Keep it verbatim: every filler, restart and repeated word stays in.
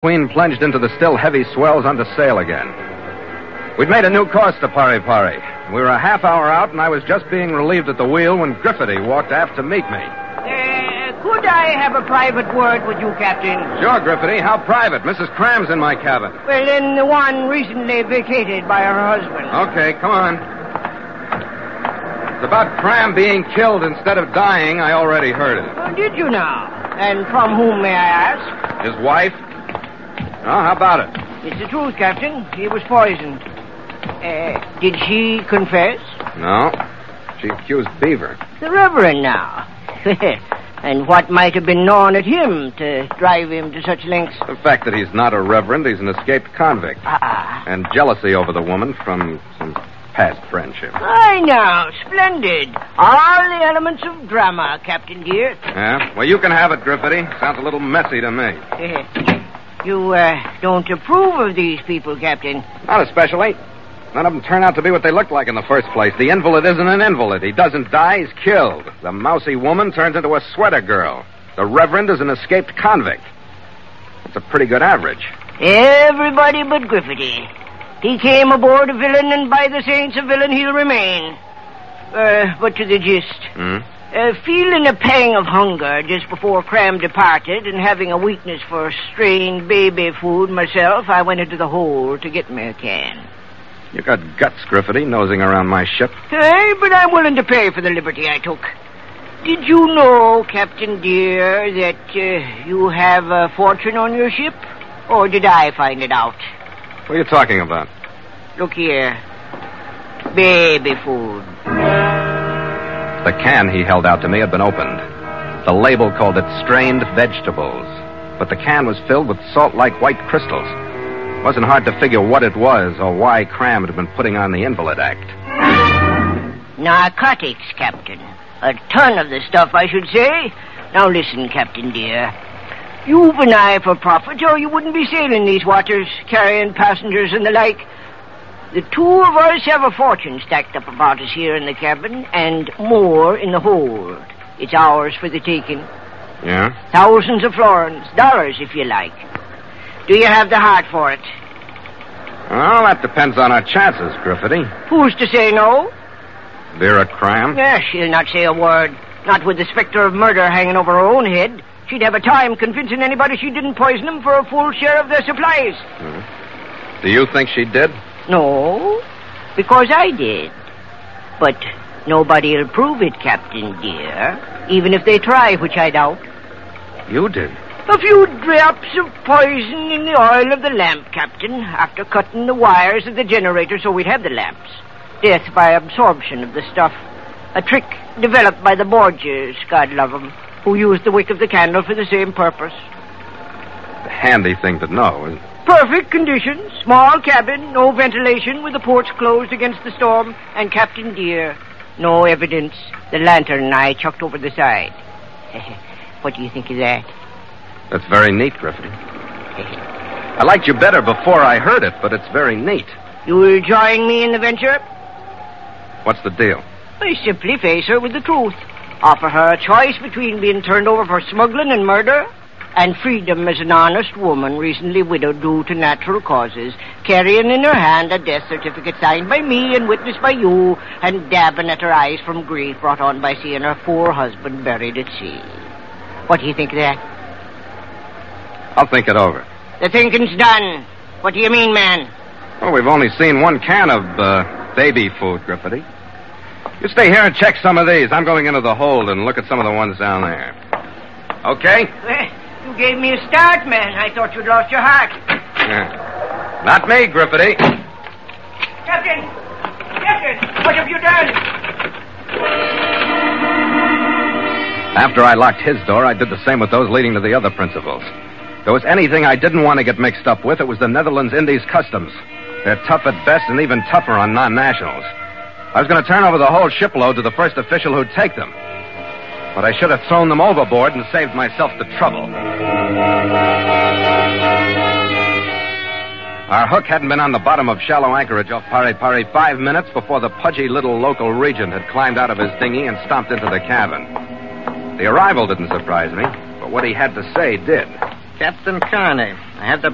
Queen plunged into the still heavy swells under sail again. We'd made a new course to Pari Pari. We were a half hour out, and I was just being relieved at the wheel when Griffiths walked aft to meet me. Uh, could I have a private word with you, Captain? Sure, Griffiths. How private? Missus Cram's in my cabin. Well, then the one recently vacated by her husband. Okay, come on. It's about Cram being killed instead of dying. I already heard it. Oh, did you now? And from whom, may I ask? His wife? Oh, how about it? It's the truth, Captain. He was poisoned. Uh, did she confess? No. She accused Beaver. The Reverend now. And what might have been gnawing at him to drive him to such lengths? The fact that he's not a reverend, he's an escaped convict. Ah. And jealousy over the woman from some past friendship. Aye, now, splendid. All the elements of drama, Captain dear. Yeah? Well, you can have it, Griffiths. Sounds a little messy to me. You, uh, don't approve of these people, Captain? Not especially. None of them turn out to be what they look like in the first place. The invalid isn't an invalid. He doesn't die, he's killed. The mousy woman turns into a sweater girl. The reverend is an escaped convict. That's a pretty good average. Everybody but Griffiths. He came aboard a villain, and by the saints, a villain he'll remain. Uh, but to the gist. Hmm? Uh, feeling a pang of hunger just before Cram departed, and having a weakness for strained baby food myself, I went into the hold to get me a can. You got guts, Griffiths, nosing around my ship. Hey, but I'm willing to pay for the liberty I took. Did you know, Captain dear, that uh, you have a fortune on your ship? Or did I find it out? What are you talking about? Look here. Baby food. The can he held out to me had been opened. The label called it strained vegetables. But the can was filled with salt-like white crystals. It wasn't hard to figure what it was or why Cram had been putting on the invalid act. Narcotics, Captain. A ton of the stuff, I should say. Now listen, Captain dear. You've an eye for profit, or you wouldn't be sailing these waters, carrying passengers and the like. The two of us have a fortune stacked up about us here in the cabin, and more in the hold. It's ours for the taking. Yeah? Thousands of florins, dollars if you like. Do you have the heart for it? Well, that depends on our chances, Griffiths. Who's to say no? Vera Cram? Yes, she'll not say a word. Not with the specter of murder hanging over her own head. She'd have a time convincing anybody she didn't poison them for a full share of their supplies. Hmm. Do you think she did? No, because I did. But nobody'll prove it, Captain dear. Even if they try, which I doubt. You did? A few drops of poison in the oil of the lamp, Captain, after cutting the wires of the generator so we'd have the lamps. Death by absorption of the stuff. A trick developed by the Borgias, God love 'em, who used the wick of the candle for the same purpose. A handy thing to know, isn't it? Perfect conditions. Small cabin, no ventilation, with the ports closed against the storm. And, Captain dear, no evidence. The lantern I chucked over the side. What do you think of that? That's very neat, Griffiths. I liked you better before I heard it, but it's very neat. You will join me in the venture? What's the deal? I simply face her with the truth. Offer her a choice between being turned over for smuggling and murder and freedom as an honest woman recently widowed due to natural causes, carrying in her hand a death certificate signed by me and witnessed by you, and dabbing at her eyes from grief brought on by seeing her poor husband buried at sea. What do you think of that? I'll think it over. The thinking's done. What do you mean, man? Well, we've only seen one can of uh, baby food, Griffiths. You stay here and check some of these. I'm going into the hold and look at some of the ones down there. Okay? Well, you gave me a start, man. I thought you'd lost your heart. Yeah. Not me, Griffiths. Captain! Captain! What have you done? After I locked his door, I did the same with those leading to the other principals. If there was anything I didn't want to get mixed up with, it was the Netherlands Indies Customs. They're tough at best and even tougher on non-nationals. I was going to turn over the whole shipload to the first official who'd take them. But I should have thrown them overboard and saved myself the trouble. Our hook hadn't been on the bottom of shallow anchorage off Pari Pari five minutes before the pudgy little local regent had climbed out of his dinghy and stomped into the cabin. The arrival didn't surprise me, but what he had to say did. Captain Carney, I have the